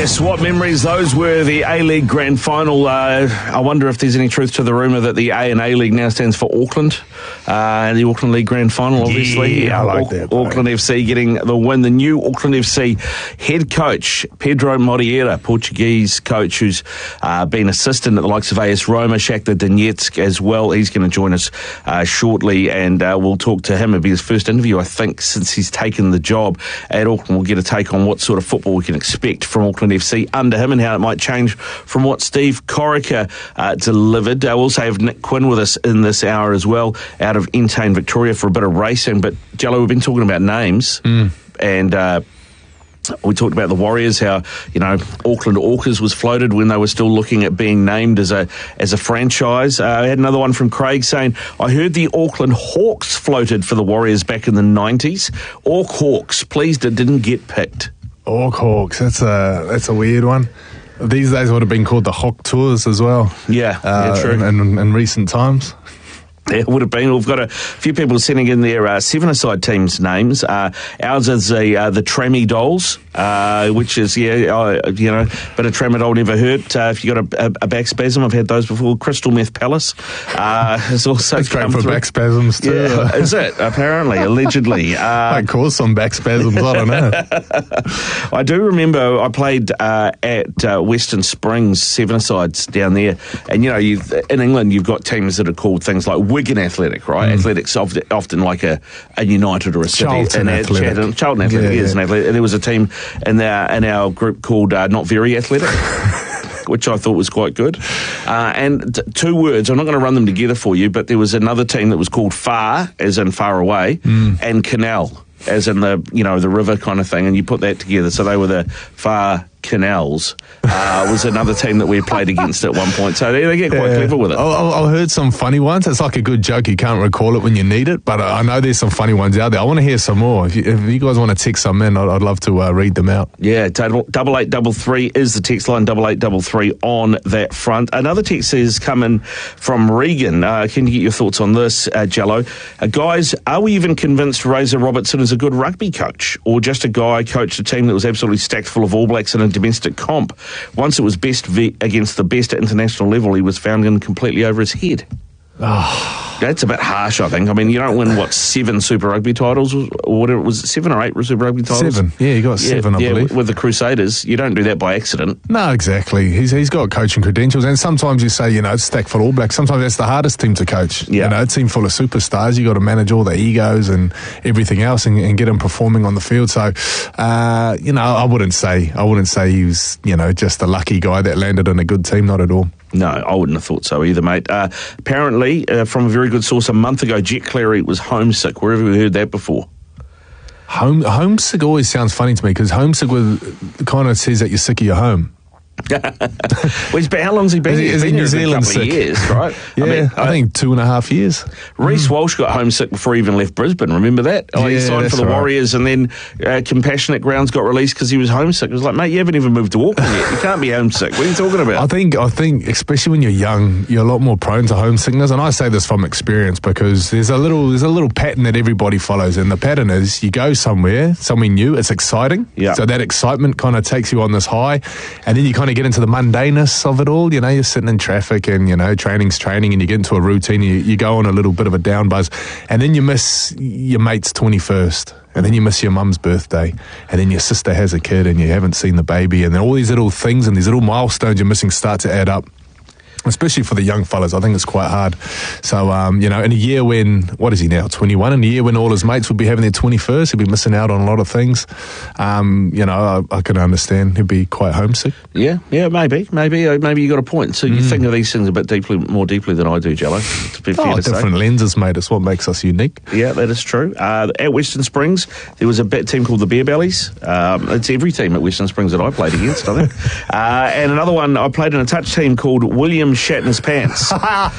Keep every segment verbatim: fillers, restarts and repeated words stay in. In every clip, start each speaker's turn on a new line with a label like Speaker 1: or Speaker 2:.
Speaker 1: Yes, what memories those were. The A-League Grand Final. Uh, I wonder if there's any truth to the rumour that the A and A-League now stands for Auckland. Uh, the Auckland League Grand Final, obviously.
Speaker 2: Yeah, I like
Speaker 1: Au-
Speaker 2: that.
Speaker 1: Auckland F C getting the win. The new Auckland F C head coach, Pedro Morieira, Portuguese coach who's uh, been assistant at the likes of A S Roma, Shakhtar Donetsk as well. He's going to join us uh, shortly, and uh, we'll talk to him. It'll be his first interview, I think, since he's taken the job at Auckland. We'll get a take on what sort of football we can expect from Auckland F C under him and how it might change from what Steve Corica uh, delivered. Uh, we'll also have Nick Quinn with us in this hour as well, out of Entain, Victoria, for a bit of racing. But, Jello, we've been talking about names, mm. and uh, we talked about the Warriors, how, you know, Auckland Orcas was floated when they were still looking at being named as a as a franchise. Uh, I had another one from Craig saying, I heard the Auckland Hawks floated for the Warriors back in the nineties. Orc Hawks, pleased it didn't get picked.
Speaker 2: Orc Hawks, that's a that's a weird one. These days would have been called the Hawk Tours as well.
Speaker 1: Yeah,
Speaker 2: uh,
Speaker 1: yeah, true.
Speaker 2: In, in, in recent times.
Speaker 1: It would have been. We've got a few people sending in their uh, seven-a-side teams' names. Uh, ours is the uh, the Trammy Dolls, uh, which is, yeah, uh, you know, but a tramadol never hurt. Uh, if you got a, a, a back spasm, I've had those before. Crystal Meth Palace uh, has also
Speaker 2: It's great
Speaker 1: come
Speaker 2: for
Speaker 1: through.
Speaker 2: back spasms too.
Speaker 1: Yeah, is it? Apparently, allegedly. Uh,
Speaker 2: Might cause some back spasms, I don't know.
Speaker 1: I do remember I played uh, at uh, Western Springs, seven-a-sides down there, and, you know, you've, in England you've got teams that are called things like Wigan Athletic, right? Mm. Athletics often, often like a, a United or a City.
Speaker 2: Charlton
Speaker 1: and
Speaker 2: Athletic.
Speaker 1: Charlton, Charlton Athletic
Speaker 2: yeah,
Speaker 1: is
Speaker 2: yeah.
Speaker 1: an athletic. And there was a team in our, in our group called uh, Not Very Athletic. Which I thought was quite good. Uh, and t- two words, I'm not going to run them together for you, but there was another team that was called Far, as in far away, mm. and Canal, as in the, you know, the river kind of thing, and you put that together. So they were the Far Canals, uh, was another team that we played against at one point. So they, they get quite
Speaker 2: yeah.
Speaker 1: clever with it.
Speaker 2: I, I heard some funny ones. It's like a good joke. You can't recall it when you need it, but I know there's some funny ones out there. I want to hear some more. If you, if you guys want to text some in, I'd, I'd love to uh, read them out.
Speaker 1: Yeah, double, double eight double three is the text line, double eight double three on that front. Another text is coming from Regan. Uh, can you get your thoughts on this, uh, Jello? Uh, guys, are we even convinced Razor Robertson is a good rugby coach, or just a guy coached a team that was absolutely stacked full of All Blacks in a domestic comp? Once it was best v- against the best at international level, he was found in completely over his head.
Speaker 2: Oh.
Speaker 1: That's a bit harsh, I think. I mean, you don't win, what, seven Super Rugby titles? Or whatever, was it seven or eight Super Rugby titles?
Speaker 2: Seven. Yeah, you got
Speaker 1: yeah,
Speaker 2: seven, I
Speaker 1: yeah,
Speaker 2: believe.
Speaker 1: With the Crusaders. You don't do that by accident.
Speaker 2: No, exactly. He's He's got coaching credentials, and sometimes you say, you know, it's stacked for All Blacks. Sometimes that's the hardest team to coach.
Speaker 1: Yeah.
Speaker 2: You know, a team full of superstars. You got to manage all the egos and everything else, and, and get them performing on the field. So, uh, you know, I wouldn't say I wouldn't say he was, you know, just a lucky guy that landed in a good team. Not at all.
Speaker 1: No, I wouldn't have thought so either, mate. Uh, apparently, uh, from a very good source, a month ago, Jet Cleary was homesick. Where have we heard that before?
Speaker 2: Home homesick always sounds funny to me, because homesick with, kind of says that you're sick of your home.
Speaker 1: well, he's been, how long's he been
Speaker 2: Is he,
Speaker 1: here?
Speaker 2: is
Speaker 1: He's
Speaker 2: he
Speaker 1: been
Speaker 2: New
Speaker 1: here
Speaker 2: Zealand
Speaker 1: a couple
Speaker 2: sick?
Speaker 1: of years, right?
Speaker 2: yeah,
Speaker 1: I, mean,
Speaker 2: I, I think two and a half years.
Speaker 1: Reece mm. Walsh got homesick before he even left Brisbane. Remember that? Oh,
Speaker 2: yeah,
Speaker 1: he signed for the
Speaker 2: right.
Speaker 1: Warriors, and then uh, Compassionate Grounds got released because he was homesick. It was like, mate, you haven't even moved to Auckland yet. You can't be homesick. What are you talking about?
Speaker 2: I think, I think, especially when you're young, you're a lot more prone to homesickness, and I say this from experience, because there's a little, there's a little pattern that everybody follows, and the pattern is you go somewhere, somewhere new, it's exciting.
Speaker 1: Yeah.
Speaker 2: So that excitement kind of takes you on this high, and then you kind of get into the mundaneness of it all. You know, you're sitting in traffic, and, you know, training's training, and you get into a routine, you, you go on a little bit of a down buzz, and then you miss your mate's twenty-first, and then you miss your mum's birthday, and then your sister has a kid and you haven't seen the baby, and then all these little things and these little milestones you're missing start to add up. Especially for the young fellas, I think it's quite hard. So, um, you know, in a year when, what is he now, twenty-one? In a year when all his mates would be having their twenty-first, he'd be missing out on a lot of things. Um, you know, I, I can understand he'd be quite homesick.
Speaker 1: Yeah, yeah, maybe, maybe, uh, maybe you got a point. So you mm. think of these things a bit deeply, more deeply than I do, Jello. To be fair
Speaker 2: oh,
Speaker 1: to
Speaker 2: different
Speaker 1: say.
Speaker 2: lenses, mate. It's what makes us unique.
Speaker 1: Yeah, that is true. Uh, at Western Springs, there was a bit team called the Bear Bellies. Um, it's every team at Western Springs that I played against, I think. uh, and another one, I played in a touch team called William Shatner's pants.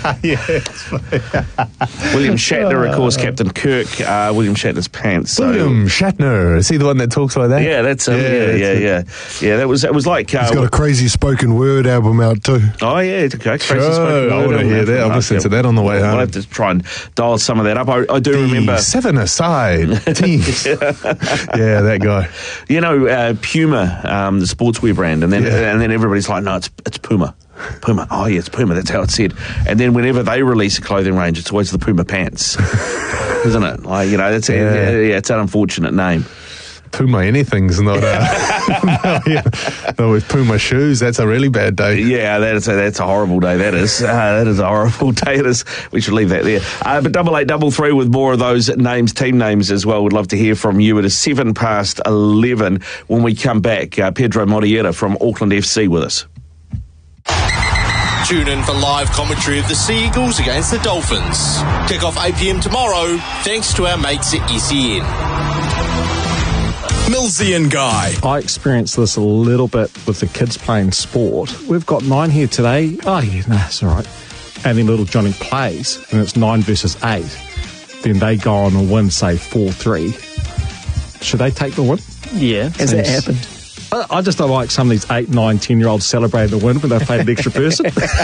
Speaker 1: William Shatner, of course, Captain Kirk. Uh, William Shatner's pants. So.
Speaker 2: William Shatner. Is he the one that talks like that?
Speaker 1: Yeah, that's him. Yeah, yeah, yeah, yeah. Yeah, that was that was like. Uh,
Speaker 3: He's got a crazy spoken word album out too.
Speaker 1: Oh yeah, okay. Crazy
Speaker 2: sure,
Speaker 1: spoken
Speaker 2: I want to hear that. I'm listening to that on the way home.
Speaker 1: I'll have to try and dial some of that up. I, I do
Speaker 2: the
Speaker 1: remember
Speaker 2: seven aside teams. Yeah, that guy.
Speaker 1: You know, uh, Puma, um, the sportswear brand, and then
Speaker 2: Yeah.
Speaker 1: and then everybody's like, no, it's it's Puma. Puma. Oh, yeah, it's Puma. That's how it's said. And then whenever they release a clothing range, it's always the Puma pants, isn't it? Like, you know, that's
Speaker 2: Yeah.
Speaker 1: a, yeah, it's an unfortunate name.
Speaker 2: Puma anything's not uh, no, yeah. no, with Puma shoes, that's a really bad day.
Speaker 1: Yeah, that is a, that's a horrible day. That is. Uh, that is a horrible day. It is. We should leave that there. Uh, but double eight double three with more of those names, team names as well. Would love to hear from you. It is seven past eleven. When we come back, uh, Pedro Mortiera from Auckland F C with us.
Speaker 4: Tune in for live commentary of the Sea Eagles against the Dolphins. Kick off eight p.m. tomorrow, thanks to our mates at S E N. Millsy and Guy.
Speaker 5: I experienced this a little bit with the kids playing sport. We've got nine here today. Oh, yeah, no, it's all right. And then little Johnny plays, and it's nine versus eight. Then they go on and win, say, four three. Should they take the win?
Speaker 6: Yeah, has that happened?
Speaker 5: I, I just don't like some of these eight, nine, ten-year-olds celebrating the win when they played an extra person.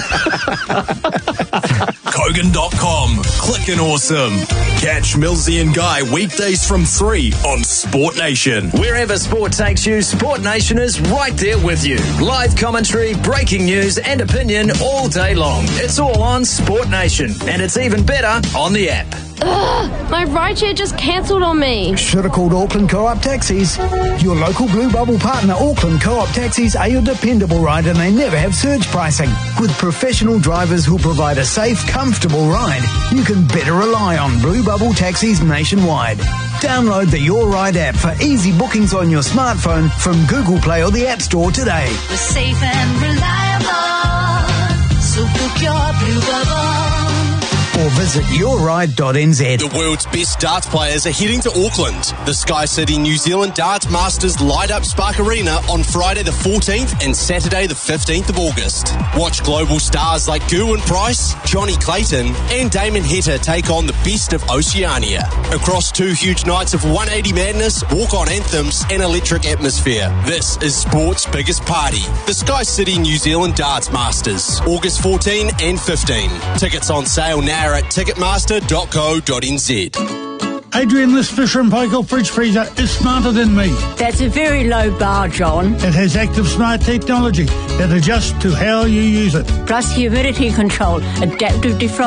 Speaker 4: Kogan dot com. Clickin' awesome. Catch Millsy and Guy weekdays from three on Sport Nation.
Speaker 6: Wherever sport takes you, Sport Nation is right there with you. Live commentary, breaking news and opinion all day long. It's all on Sport Nation, and it's even better on the app.
Speaker 7: Ugh, my rideshare just cancelled on me.
Speaker 8: Should have called Auckland Co-op Taxis. Your local Blue Bubble partner, Auckland Co-op Taxis, are your dependable ride, and they never have surge pricing. With professional drivers who provide a safe, comfortable ride, you can better rely on Blue Bubble Taxis nationwide. Download the Your Ride app for easy bookings on your smartphone from Google Play or the App Store today.
Speaker 9: We're safe and reliable, so book your Blue Bubble.
Speaker 8: Or visit your ride dot n z.
Speaker 4: The world's best darts players are heading to Auckland. The Sky City New Zealand Darts Masters light up Spark Arena on Friday the fourteenth and Saturday the fifteenth of August. Watch global stars like Gerwyn Price, Johnny Clayton and Damon Heta take on the best of Oceania. Across two huge nights of one eighty madness, walk-on anthems and electric atmosphere. This is sport's biggest party. The Sky City New Zealand Darts Masters, August fourteenth and fifteenth. Tickets on sale now at ticketmaster dot co dot n z.
Speaker 10: Adrian, this Fisher and Paykel fridge freezer is smarter than me.
Speaker 11: That's a very low bar, John.
Speaker 10: It has active smart technology that adjusts to how you use it.
Speaker 11: Plus humidity control, adaptive defrost.